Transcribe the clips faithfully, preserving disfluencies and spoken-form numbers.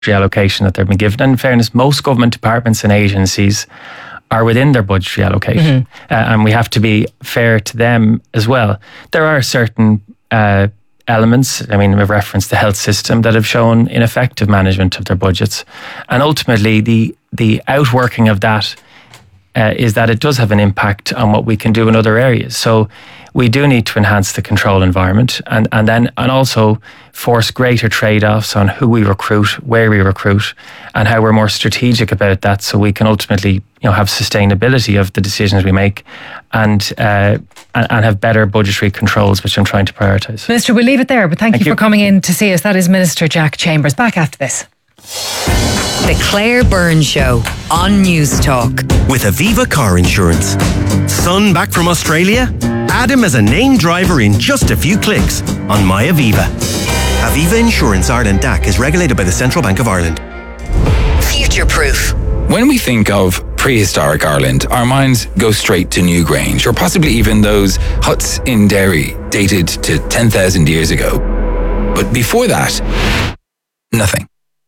allocation that they've been given. And in fairness, most government departments and agencies are within their budgetary allocation. Mm-hmm. Uh, and we have to be fair to them as well. There are certain uh, elements, I mean, we've referenced the health system, that have shown ineffective management of their budgets. And ultimately, the, the outworking of that uh, is that it does have an impact on what we can do in other areas. So we do need to enhance the control environment and, and then and also force greater trade-offs on who we recruit, where we recruit, and how we're more strategic about that, so we can ultimately, you know, have sustainability of the decisions we make and uh, and, and have better budgetary controls, which I'm trying to prioritise. Minister, we'll leave it there, but thank, thank you, you for coming in to see us. That is Minister Jack Chambers. Back after this. The Claire Byrne Show on News Talk. With Aviva Car Insurance. Son back from Australia? Add him as a named driver in just a few clicks on My Aviva. Aviva Insurance Ireland D A C is regulated by the Central Bank of Ireland. Future Proof. When we think of prehistoric Ireland, our minds go straight to Newgrange, or possibly even those huts in Derry dated to ten thousand years ago. But before that, nothing.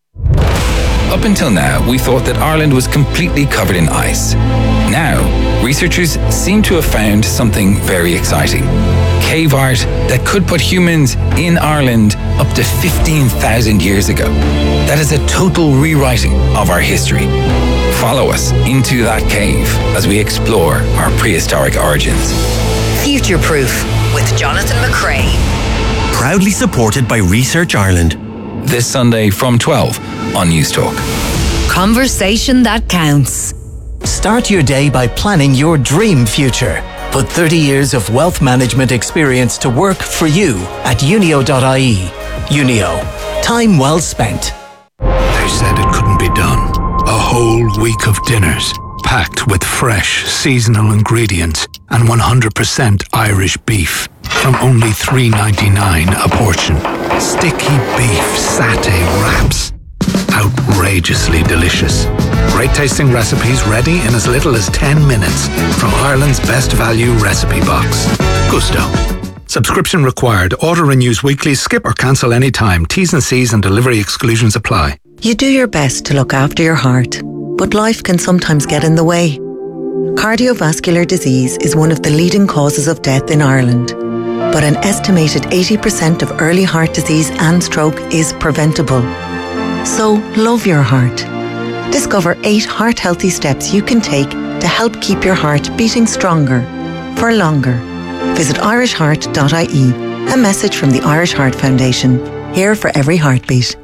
Up until now, we thought that Ireland was completely covered in ice. Now, researchers seem to have found something very exciting. Cave art that could put humans in Ireland up to fifteen thousand years ago. That is a total rewriting of our history. Follow us into that cave as we explore our prehistoric origins. Future Proof with Jonathan McCrae. Proudly supported by Research Ireland. This Sunday from twelve on News Talk. Conversation that counts. Start your day by planning your dream future. Put thirty years of wealth management experience to work for you at unio dot I E. Unio. Time well spent. They said it couldn't be done. A whole week of dinners, packed with fresh, seasonal ingredients and one hundred percent Irish beef from only three ninety-nine a portion. Sticky beef satay wraps. Outrageously delicious. Great tasting recipes ready in as little as ten minutes from Ireland's best value recipe box. Gusto. Subscription required. Order renews weekly. Skip or cancel anytime. T's and C's and delivery exclusions apply. You do your best to look after your heart, but life can sometimes get in the way. Cardiovascular disease is one of the leading causes of death in Ireland, but an estimated eighty percent of early heart disease and stroke is preventable. So love your heart. Discover eight heart-healthy steps you can take to help keep your heart beating stronger for longer. Visit irish heart dot I E. A message from the Irish Heart Foundation. Here for every heartbeat.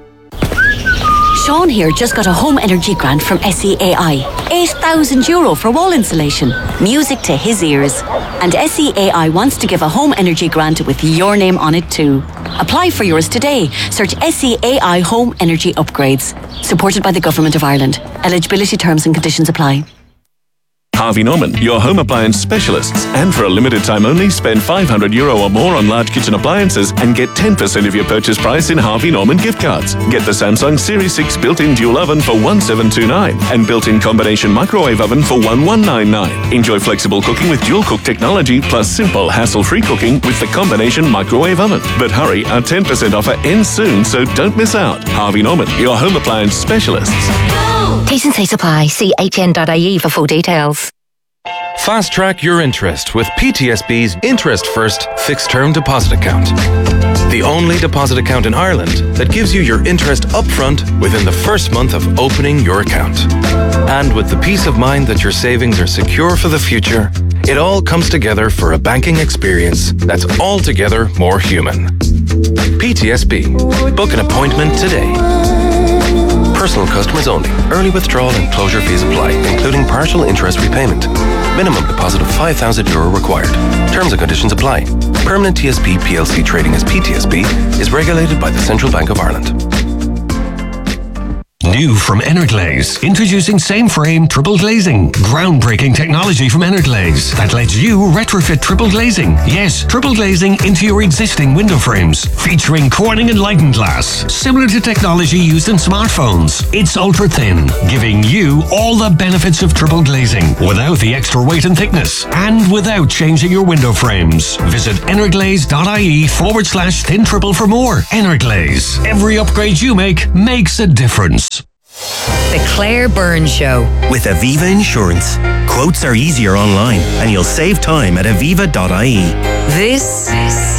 Sean here just got a home energy grant from S E A I. eight thousand euro for wall insulation. Music to his ears. And S E A I wants to give a home energy grant with your name on it too. Apply for yours today. Search S E A I Home Energy Upgrades. Supported by the Government of Ireland. Eligibility terms and conditions apply. Harvey Norman, your home appliance specialists. And for a limited time only, spend five hundred euro or more on large kitchen appliances and get ten percent of your purchase price in Harvey Norman gift cards. Get the Samsung Series six built-in dual oven for one thousand seven hundred twenty-nine and built-in combination microwave oven for one thousand one hundred ninety-nine. Enjoy flexible cooking with dual cook technology plus simple hassle-free cooking with the combination microwave oven. But hurry, our ten percent offer ends soon, so don't miss out. Harvey Norman, your home appliance specialists. T's and C's apply. See A T N dot I E for full details. Fast track your interest with P T S B's Interest First Fixed Term Deposit Account. The only deposit account in Ireland that gives you your interest upfront within the first month of opening your account. And with the peace of mind that your savings are secure for the future, it all comes together for a banking experience that's altogether more human. P T S B. Book an appointment today. Personal customers only. Early withdrawal and closure fees apply, including partial interest repayment. Minimum deposit of five thousand euro required. Terms and conditions apply. Permanent T S B P L C trading as P T S B is regulated by the Central Bank of Ireland. New from Energlaze. Introducing same frame triple glazing. Groundbreaking technology from Energlaze that lets you retrofit triple glazing. Yes, triple glazing into your existing window frames. Featuring Corning Enlightened glass. Similar to technology used in smartphones. It's ultra thin, giving you all the benefits of triple glazing without the extra weight and thickness and without changing your window frames. Visit energlaze.ie forward slash thin triple for more. Energlaze. Every upgrade you make makes a difference. The Claire Byrne Show. With Aviva Insurance. Quotes are easier online and you'll save time at aviva dot I E. This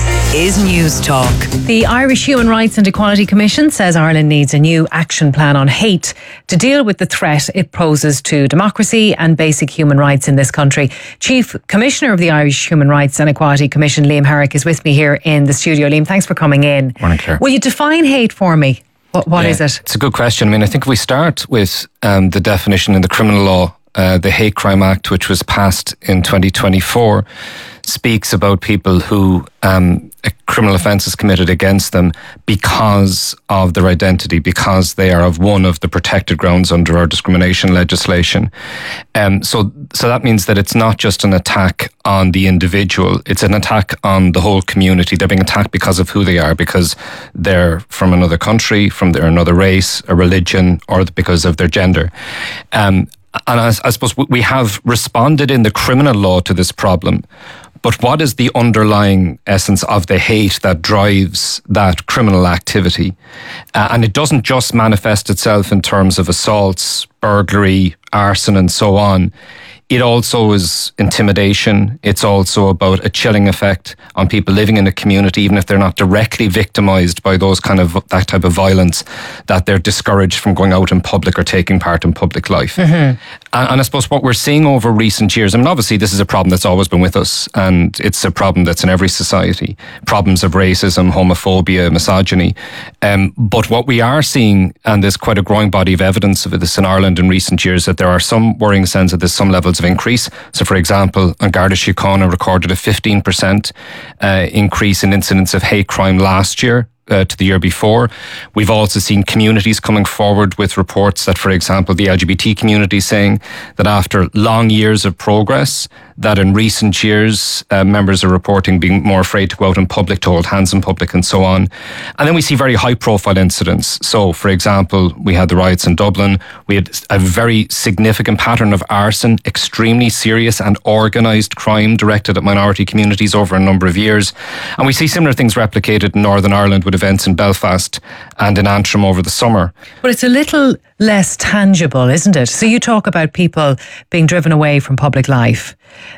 is News Talk. The Irish Human Rights and Equality Commission says Ireland needs a new action plan on hate to deal with the threat it poses to democracy and basic human rights in this country. Chief Commissioner of the Irish Human Rights and Equality Commission, Liam Herrick, is with me here in the studio. Liam, thanks for coming in. Morning, Claire. Will you define hate for me? What, what yeah, is it? It's a good question. I mean, I think if we start with um, the definition in the criminal law, uh, the Hate Crime Act, which was passed in twenty twenty-four, speaks about people who um, a criminal offence is committed against them because of their identity, because they are of one of the protected grounds under our discrimination legislation. Um, so, so that means that it's not just an attack on the individual, it's an attack on the whole community. They're being attacked because of who they are, because they're from another country, from their another race, a religion, or because of their gender. Um, and I, I suppose we have responded in the criminal law to this problem. But what is the underlying essence of the hate that drives that criminal activity? Uh, and it doesn't just manifest itself in terms of assaults, burglary, arson, and so on. It also is intimidation. It's also about a chilling effect on people living in a community, even if they're not directly victimized by those kind of, that type of violence, that they're discouraged from going out in public or taking part in public life. Mm-hmm. And, and I suppose what we're seeing over recent years, I mean, obviously this is a problem that's always been with us, and it's a problem that's in every society. Problems of racism, homophobia, misogyny. Um, but what we are seeing, and there's quite a growing body of evidence of this in Ireland in recent years, that there are some worrying signs that there's some levels of increase. So, for example, An Garda Síochána recorded a fifteen percent uh, increase in incidents of hate crime last year uh, to the year before. We've also seen communities coming forward with reports that, for example, the L G B T community saying that after long years of progress, that in recent years, uh, members are reporting being more afraid to go out in public, to hold hands in public, and so on. And then we see very high-profile incidents. So, for example, we had the riots in Dublin. We had a very significant pattern of arson, extremely serious and organised crime directed at minority communities over a number of years. And we see similar things replicated in Northern Ireland with events in Belfast and in Antrim over the summer. But it's a little less tangible, isn't it? So you talk about people being driven away from public life.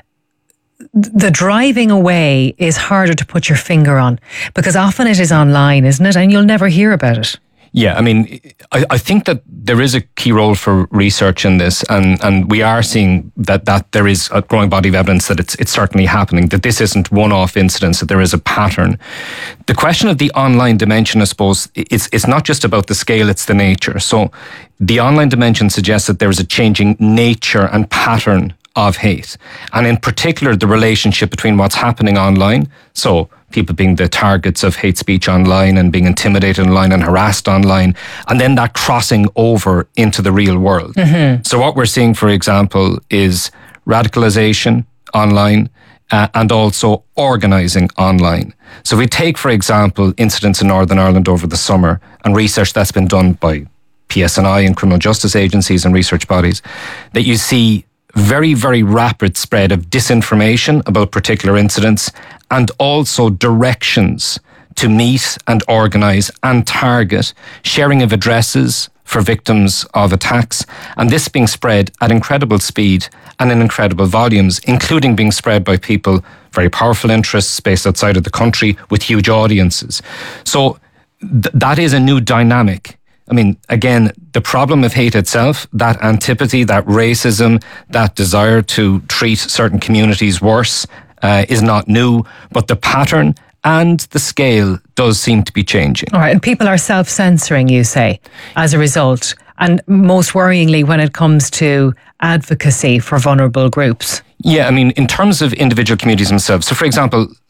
The driving away is harder to put your finger on because often it is online, isn't it? And you'll never hear about it. Yeah, I mean, I, I think that there is a key role for research in this, and, and we are seeing that, that there is a growing body of evidence that it's it's certainly happening, that this isn't one-off incidents, that there is a pattern. The question of the online dimension, I suppose, it's, it's not just about the scale, it's the nature. So the online dimension suggests that there is a changing nature and pattern of hate, and in particular the relationship between what's happening online, so people being the targets of hate speech online and being intimidated online and harassed online, and then that crossing over into the real world. Mm-hmm. So what we're seeing, for example, is radicalization online uh, and also organising online. So if we take, for example, incidents in Northern Ireland over the summer and research that's been done by P S N I and criminal justice agencies and research bodies, that you see very, very rapid spread of disinformation about particular incidents and also directions to meet and organise and target sharing of addresses for victims of attacks, and this being spread at incredible speed and in incredible volumes, including being spread by people, very powerful interests based outside of the country with huge audiences. So th- that is a new dynamic. I mean, again, the problem of hate itself, that antipathy, that racism, that desire to treat certain communities worse uh, is not new, but the pattern and the scale does seem to be changing. All right, and people are self-censoring, you say, as a result. And most worryingly, when it comes to advocacy for vulnerable groups. Yeah, I mean, in terms of individual communities themselves. So, for example,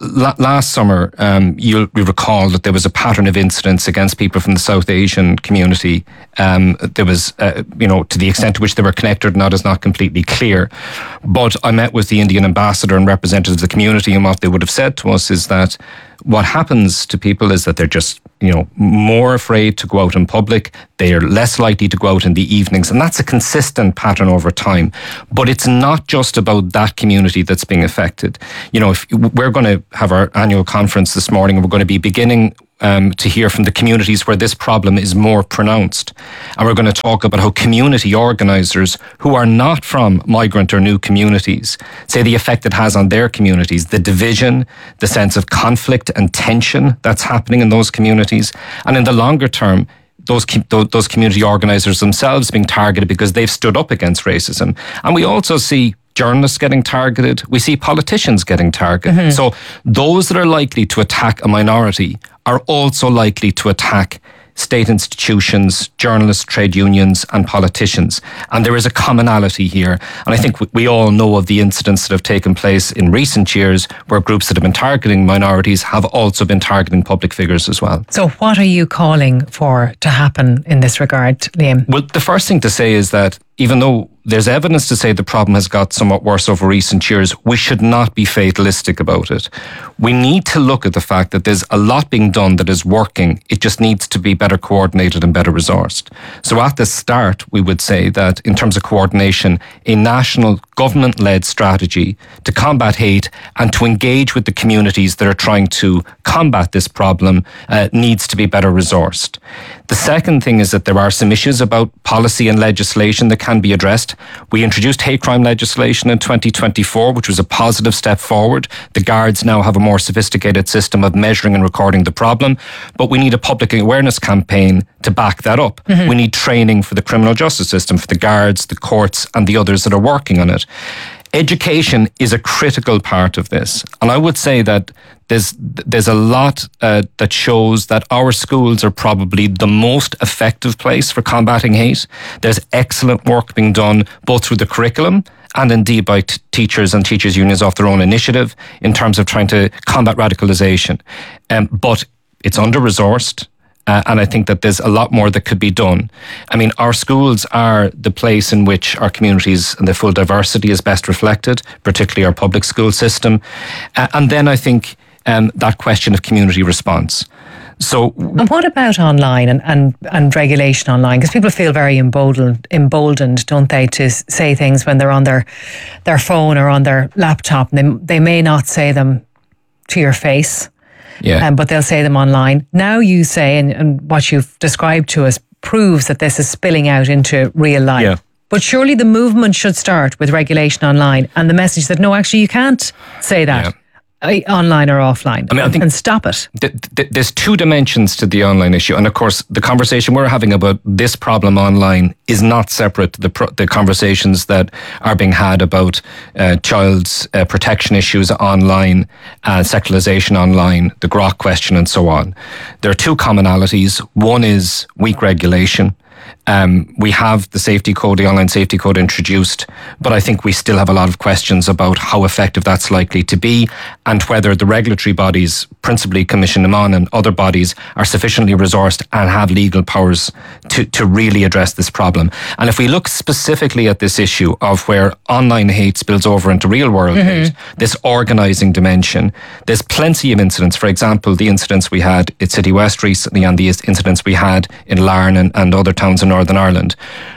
la- last summer, um, you'll recall that there was a pattern of incidents against people from the South Asian community. Um, there was, uh, you know, to the extent to which they were connected or not is not completely clear. But I met with the Indian ambassador and representatives of the community, and what they would have said to us is that what happens to people is that they're just, you know, more afraid to go out in public. They are less likely to go out in the evenings. And that's a consistent pattern over time. But it's not just about that community that's being affected. You know, if we're going to have our annual conference this morning, and we're going to be beginning Um, to hear from the communities where this problem is more pronounced. And we're going to talk about how community organisers who are not from migrant or new communities say the effect it has on their communities, the division, the sense of conflict and tension that's happening in those communities. And in the longer term, those those community organisers themselves being targeted because they've stood up against racism. And we also see journalists getting targeted. We see politicians getting targeted. Mm-hmm. So those that are likely to attack a minority are also likely to attack state institutions, journalists, trade unions and politicians. And there is a commonality here. And I think we all know of the incidents that have taken place in recent years where groups that have been targeting minorities have also been targeting public figures as well. So what are you calling for to happen in this regard, Liam? Well, the first thing to say is that even though there's evidence to say the problem has got somewhat worse over recent years, we should not be fatalistic about it. We need to look at the fact that there's a lot being done that is working. It just needs to be better coordinated and better resourced. So at the start, we would say that in terms of coordination, a national government-led strategy to combat hate and to engage with the communities that are trying to combat this problem uh, needs to be better resourced. The second thing is that there are some issues about policy and legislation that can be addressed. We introduced hate crime legislation in twenty twenty-four, which was a positive step forward. The guards now have a more sophisticated system of measuring and recording the problem, but we need a public awareness campaign to back that up. Mm-hmm. We need training for the criminal justice system, for the guards, the courts, and the others that are working on it. Education is a critical part of this. And I would say that there's there's a lot uh, that shows that our schools are probably the most effective place for combating hate. There's excellent work being done both through the curriculum and indeed by t- teachers and teachers' unions off their own initiative in terms of trying to combat radicalisation. Um, but it's under-resourced. Uh, and I think that there's a lot more that could be done. I mean, our schools are the place in which our communities and their full diversity is best reflected, particularly our public school system. Uh, and then I think um, that question of community response. So, and what about online and, and, and regulation online? Because people feel very emboldened, emboldened, don't they, to say things when they're on their their phone or on their laptop. And they, they may not say them to your face. Yeah. Um, but they'll say them online. Now you say, and, and what you've described to us proves that this is spilling out into real life. Yeah. But surely the movement should start with regulation online and the message that no, actually you can't say that. Yeah. Online or offline, I mean, I think and stop it. Th- th- there's two dimensions to the online issue. And of course, the conversation we're having about this problem online is not separate to the, pro- the conversations that are being had about uh, child's uh, protection issues online, uh, sexualization online, the Grok question and so on. There are two commonalities. One is weak regulation. Um, we have the safety code, the online safety code introduced, but I think we still have a lot of questions about how effective that's likely to be and whether the regulatory bodies, principally Commission Imán and other bodies, are sufficiently resourced and have legal powers to, to really address this problem. And if we look specifically at this issue of where online hate spills over into real world mm-hmm. hate, this organising dimension, there's plenty of incidents. For example, the incidents we had at City West recently and the incidents we had in Larne and, and other towns in Northern Ireland.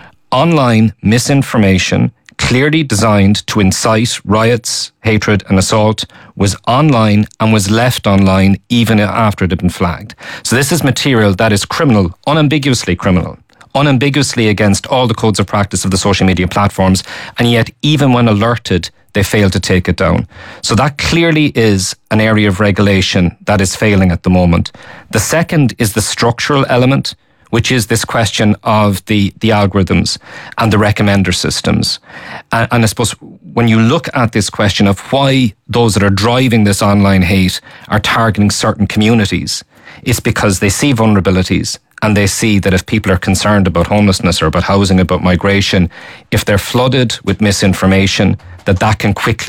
Online misinformation, clearly designed to incite riots, hatred and assault, was online and was left online even after it had been flagged. So this is material that is criminal, unambiguously criminal, unambiguously against all the codes of practice of the social media platforms, and yet even when alerted, they fail to take it down. So that clearly is an area of regulation that is failing at the moment. The second is the structural element, which is this question of the, the algorithms and the recommender systems. And, and I suppose when you look at this question of why those that are driving this online hate are targeting certain communities, it's because they see vulnerabilities and they see that if people are concerned about homelessness or about housing, about migration, if they're flooded with misinformation, that that can quickly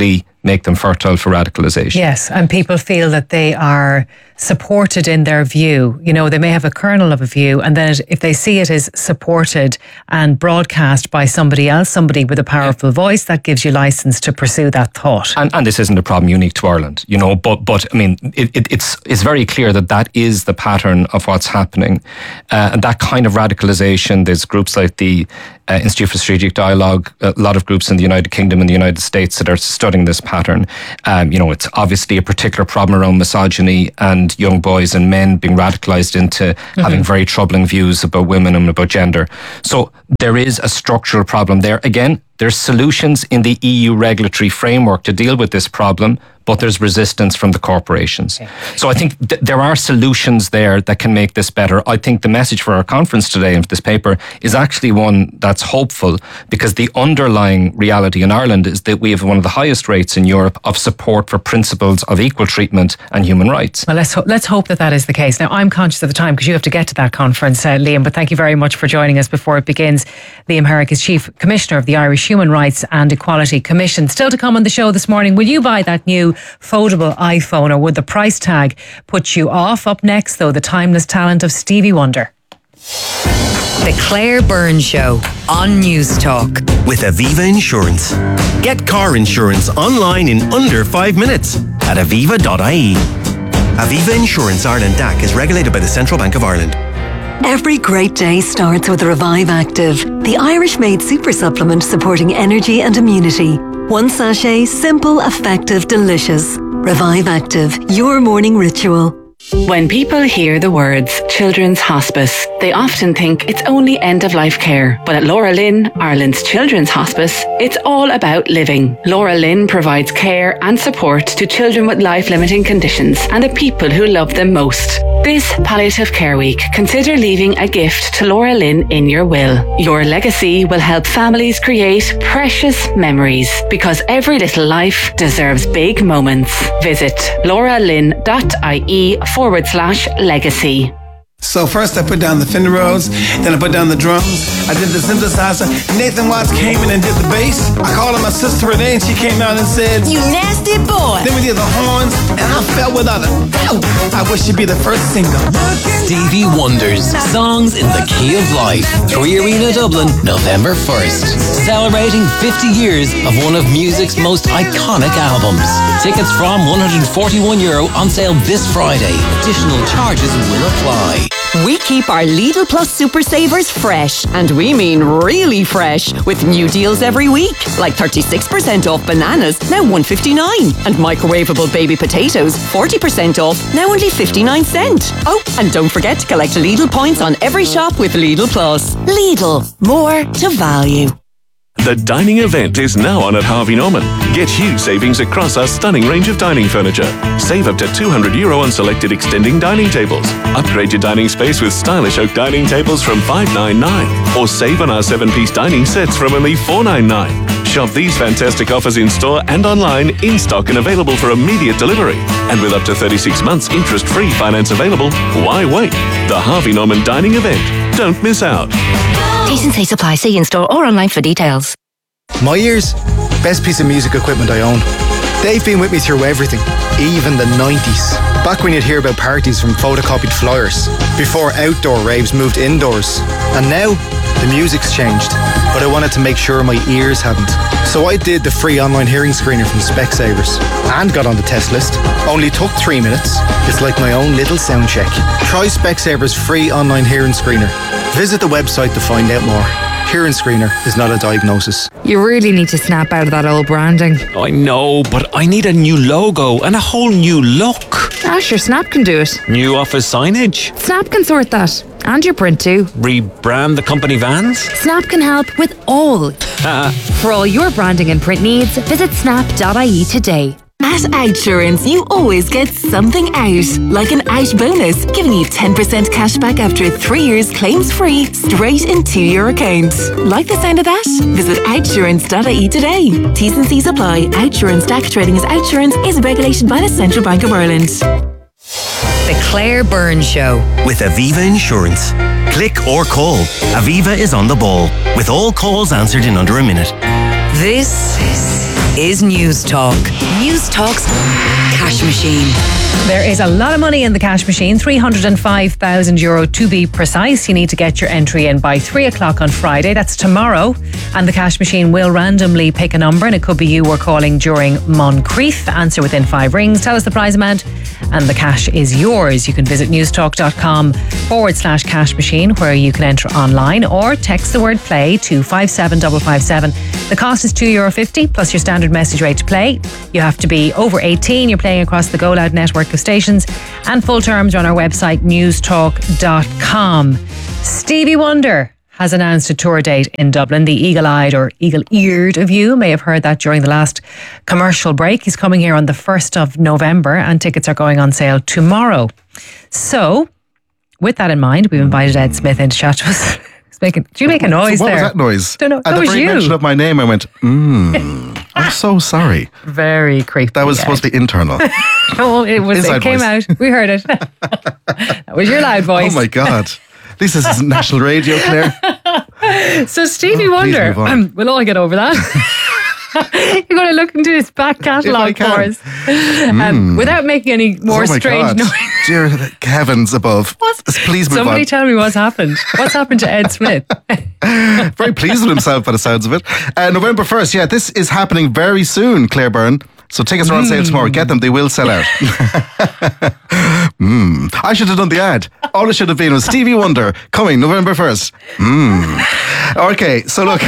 make them fertile for radicalisation. Yes, and people feel that they are supported in their view. You know, they may have a kernel of a view, and then if they see it as supported and broadcast by somebody else, somebody with a powerful voice, that gives you license to pursue that thought. And, and this isn't a problem unique to Ireland, you know, but, but I mean, it, it, it's it's very clear that that is the pattern of what's happening. Uh, and that kind of radicalisation, there's groups like the uh, Institute for Strategic Dialogue, a lot of groups in the United Kingdom and the United States that are studying this pattern. Um, you know, it's obviously a particular problem around misogyny and young boys and men being radicalised into mm-hmm. having very troubling views about women and about gender. So there is a structural problem there. Again, there's solutions in the E U regulatory framework to deal with this problem, but there's resistance from the corporations. Okay. So I think th- there are solutions there that can make this better. I think the message for our conference today and this paper is actually one that's hopeful, because the underlying reality in Ireland is that we have one of the highest rates in Europe of support for principles of equal treatment and human rights. Well, let's ho- let's hope that that is the case. Now, I'm conscious of the time because you have to get to that conference, uh, Liam, but thank you very much for joining us before it begins. Liam Herrick is Chief Commissioner of the Irish Human Rights and Equality Commission. Still to come on the show this morning, will you buy that new foldable iPhone, or would the price tag put you off? Up next, though, the timeless talent of Stevie Wonder. The Claire Byrne Show on News Talk. With Aviva Insurance. Get car insurance online in under five minutes at aviva dot I E. Aviva Insurance Ireland D A C is regulated by the Central Bank of Ireland. Every great day starts with Revive Active, the Irish-made super supplement supporting energy and immunity. One sachet, simple, effective, delicious. Revive Active, your morning ritual. When people hear the words Children's Hospice, they often think it's only end-of-life care. But at Laura Lynn, Ireland's Children's Hospice, it's all about living. Laura Lynn provides care and support to children with life-limiting conditions and the people who love them most. This Palliative Care Week, consider leaving a gift to Laura Lynn in your will. Your legacy will help families create precious memories, because every little life deserves big moments. Visit lauralynn.ie forward slash legacy. So first I put down the Fender Rhodes, then I put down the drums, I did the synthesizer, Nathan Watts came in and did the bass. I called her my sister Renee and she came out and said, "You nasty boy." Then we did the horns and I felt without a doubt I wish she'd be the first single. Stevie Wonder's Songs in the Key of Life, Three Arena Dublin, November first. Celebrating fifty years of one of music's most iconic albums. Tickets from one hundred forty-one euro on sale this Friday. Additional charges will apply. We keep our Lidl Plus Super Savers fresh, and we mean really fresh, with new deals every week, like thirty-six percent off bananas, now one fifty-nine, and microwavable baby potatoes, forty percent off, now only fifty-nine cent. Oh, and don't forget to collect Lidl points on every shop with Lidl Plus. Lidl, more to value. The dining event is now on at Harvey Norman. Get huge savings across our stunning range of dining furniture. Save up to two hundred euro on selected extending dining tables. Upgrade your dining space with stylish oak dining tables from five ninety-nine. Or save on our seven-piece dining sets from only four ninety-nine. Shop these fantastic offers in store and online, in stock and available for immediate delivery. And with up to thirty-six months interest-free finance available, why wait? The Harvey Norman dining event. Don't miss out. T's and C's apply. See in store or online for details. My ears, best piece of music equipment I own. They've been with me through everything, even the nineties. Back when you'd hear about parties from photocopied flyers, before outdoor raves moved indoors. And now, the music's changed, but I wanted to make sure my ears hadn't. So I did the free online hearing screener from Specsavers and got on the test list. Only took three minutes. It's like my own little sound check. Try Specsavers free online hearing screener. Visit the website to find out more. Hearing screener is not a diagnosis. You really need to snap out of that old branding. I know, but I need a new logo and a whole new look. Ah, sure, Snap can do it. New office signage. Snap can sort that. And your print too. Rebrand the company vans. Snap can help with all. For all your branding and print needs, visit snap dot I E today. At Outsurance, you always get something out, like an out bonus, giving you ten percent cash back after three years claims-free, straight into your account. Like the sound of that? Visit outsurance dot I E today. T's and C's apply. Outsurance D A C trading as Outsurance is regulated by the Central Bank of Ireland. The Claire Byrne Show. With Aviva Insurance. Click or call. Aviva is on the ball, with all calls answered in under a minute. This is News Talk. News Talk's cash machine. There is a lot of money in the cash machine, three hundred five thousand euro to be precise. You need to get your entry in by three o'clock on Friday. That's tomorrow. And the cash machine will randomly pick a number, and it could be you we're calling during Moncrief. Answer within five rings. Tell us the prize amount and the cash is yours. You can visit newstalk.com forward slash cash machine where you can enter online or text the word play to five seven five five seven. The cost is two euro fifty plus your standard message rate to play. You have to be over eighteen. You're playing across the Go Loud network of stations, and full terms are on our website newstalk dot com. Stevie Wonder has announced a tour date in Dublin. The eagle-eyed or eagle-eared of you may have heard that during the last commercial break. He's coming here on the first of November and tickets are going on sale tomorrow. So, with that in mind, we've invited Ed Smith in to chat to us. He's making, did you make a noise what there? What was that noise? Don't know. At That the was very you. mention of my name, I went, mmm. I'm so sorry. Very creepy. That was Ed. supposed to be internal. Oh, it was. Inside It came voice. out. We heard it. That was your loud voice. Oh my God. This is national radio, Claire. So Stevie Oh, please Wonder, move on. um, we'll all get over that. You're going to look into his back If I catalogue can. for us, um, Mm. without making any more oh my strange God. noise. Dear heavens above. Please move Somebody on. tell me what's happened. What's happened to Ed Smith? Very pleased with himself by the sounds of it. Uh, November first, yeah, this is happening very soon, Claire Byrne. So tickets are on sale tomorrow. Get them, they will sell out. mm. I should have done the ad. All it should have been was Stevie Wonder coming November first. Mm. Okay, so look.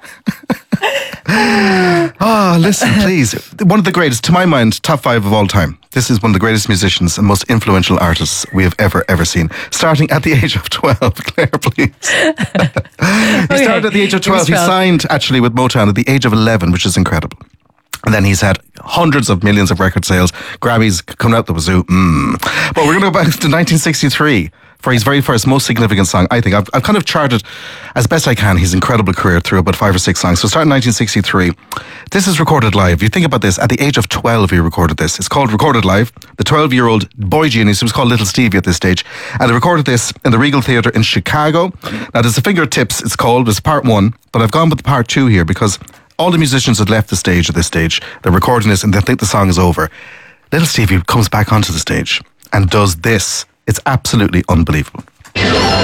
Ah, listen, please. One of the greatest, to my mind, top five of all time. This is one of the greatest musicians and most influential artists we have ever, ever seen. Starting at the age of twelve. Claire, please. He started at the age of twelve. He signed, actually, with Motown at the age of eleven, which is incredible. And then he's had hundreds of millions of record sales, Grammys coming out the wazoo. Mm. But we're going to go back to nineteen sixty-three for his very first, most significant song, I think. I've, I've kind of charted, as best I can, his incredible career through about five or six songs. So starting in nineteen sixty-three, this is recorded live. You think about this, at the age of twelve he recorded this. It's called Recorded Live. The twelve-year-old boy genius, who was called Little Stevie at this stage, and he recorded this in the Regal Theatre in Chicago. Now, there's a Fingertips, it's called, it's part one, but I've gone with the part two here because all the musicians had left the stage at this stage. They're recording this and they think the song is over. Little Stevie comes back onto the stage and does this. It's absolutely unbelievable.